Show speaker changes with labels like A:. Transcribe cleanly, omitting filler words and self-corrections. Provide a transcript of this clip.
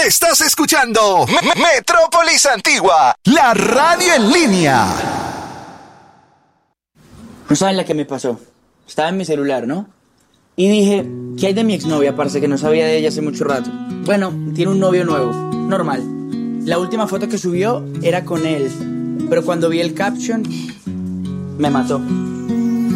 A: Estás escuchando Metrópolis Antigua, la radio en línea.
B: No saben la que me pasó. Estaba en mi celular, ¿no? Y dije, ¿qué hay de mi exnovia, parce? Que no sabía de ella hace mucho rato. Bueno, tiene un novio nuevo, normal. La última foto que subió era con él, pero cuando vi el caption, me mató.